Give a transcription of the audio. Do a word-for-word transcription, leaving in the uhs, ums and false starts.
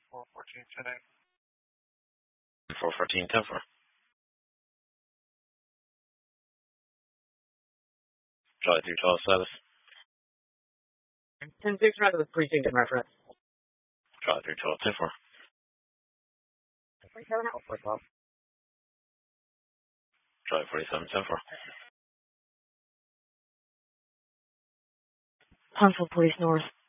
four fourteen ten eight. four fourteen ten four. Charlie three twelve status. ten six right with precinct and reference. Charlie three twelve ten four. forty-seven out, four twelve. Charlie forty-seven ten four. Huntsville Police North.